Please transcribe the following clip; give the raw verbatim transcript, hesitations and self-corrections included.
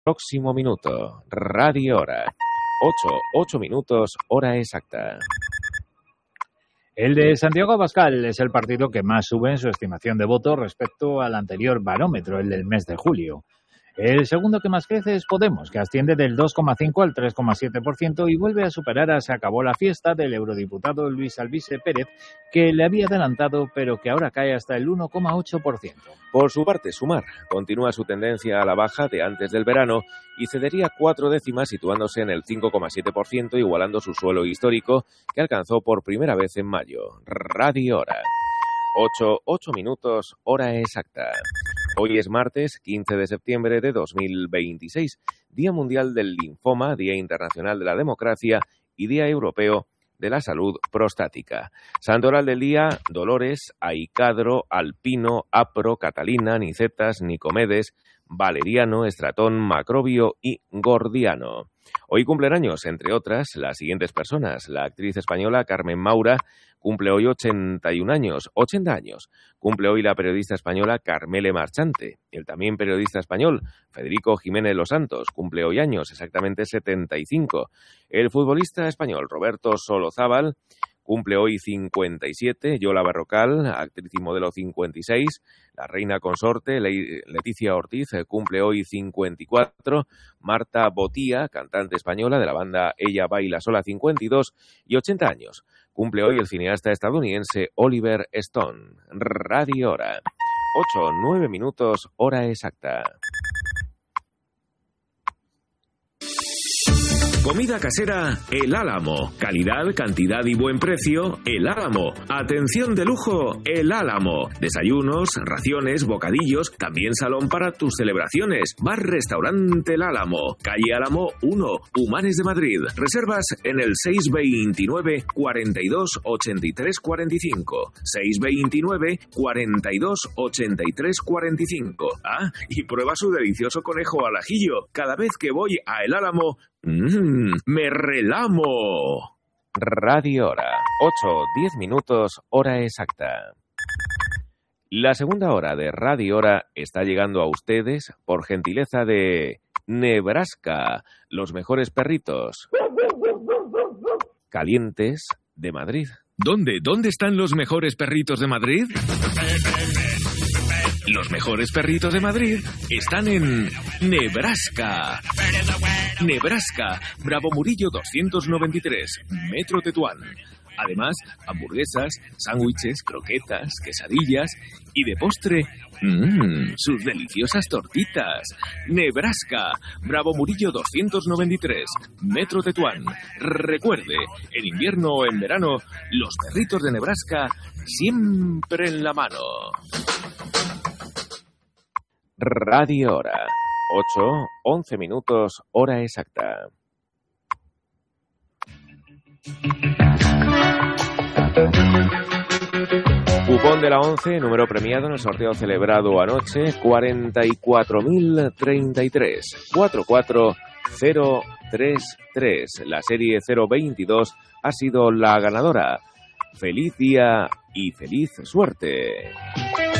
Próximo minuto, Radio Hora. ocho, ocho minutos, hora exacta. El de Santiago Abascal es el partido que más sube en su estimación de votos respecto al anterior barómetro, el del mes de julio. El segundo que más crece es Podemos, que asciende del dos coma cinco al tres coma siete por ciento y vuelve a superar a Se acabó la fiesta del eurodiputado Luis Alvise Pérez, que le había adelantado, pero que ahora cae hasta el uno coma ocho por ciento. Por su parte, Sumar continúa su tendencia a la baja de antes del verano y cedería cuatro décimas situándose en el cinco coma siete por ciento, igualando su suelo histórico que alcanzó por primera vez en mayo. Radio Hora. ocho, ocho minutos, hora exacta. Hoy es martes, quince de septiembre de dos mil veintiséis, Día Mundial del Linfoma, Día Internacional de la Democracia y Día Europeo de la Salud Prostática. Santoral del día: Dolores, Aicadro, Alpino, Apro, Catalina, Nicetas, Nicomedes, Valeriano, Estratón, Macrobio y Gordiano. Hoy cumplen años, entre otras, las siguientes personas. La actriz española Carmen Maura cumple hoy ochenta y un años, ochenta años. Cumple hoy la periodista española Carmele Marchante. El también periodista español Federico Jiménez Los Santos cumple hoy años, exactamente setenta y cinco. El futbolista español Roberto Solozábal cumple hoy cincuenta y siete, Yola Barrocal, actriz y modelo, cincuenta y seis, la reina consorte Le- Leticia Ortiz cumple hoy cincuenta y cuatro, Marta Botía, cantante española de la banda Ella Baila Sola, cincuenta y dos, y ochenta años. Cumple hoy el cineasta estadounidense Oliver Stone. Radio Hora. ocho, nueve minutos, hora exacta. Comida casera El Álamo. Calidad, cantidad y buen precio El Álamo. Atención de lujo El Álamo. Desayunos, raciones, bocadillos, también salón para tus celebraciones. Bar Restaurante El Álamo. Calle Álamo uno, Humanes de Madrid. Reservas en el seis veintinueve, cuarenta y dos, ochenta y tres, cuarenta y cinco. seis veintinueve, cuarenta y dos, ochenta y tres, cuarenta y cinco. Ah, y prueba su delicioso conejo al ajillo. Cada vez que voy a El Álamo, Mmm, me relamo. Radio Hora. ocho, diez minutos, hora exacta. La segunda hora de Radio Hora está llegando a ustedes por gentileza de Nebraska, los mejores perritos calientes de Madrid. ¿Dónde? ¿Dónde están los mejores perritos de Madrid? Los mejores perritos de Madrid están en Nebraska. Nebraska, Bravo Murillo doscientos noventa y tres, Metro Tetuán. Además, hamburguesas, sándwiches, croquetas, quesadillas y de postre, mmm, sus deliciosas tortitas. Nebraska, Bravo Murillo doscientos noventa y tres, Metro Tetuán. Recuerde, en invierno o en verano, los perritos de Nebraska siempre en la mano. Radio Hora. ocho, once minutos, hora exacta. Cupón de la once, número premiado en el sorteo celebrado anoche, cuarenta y cuatro mil treinta y tres, cuarenta y cuatro mil treinta y tres. La serie cero veintidós ha sido la ganadora. Feliz día y feliz suerte.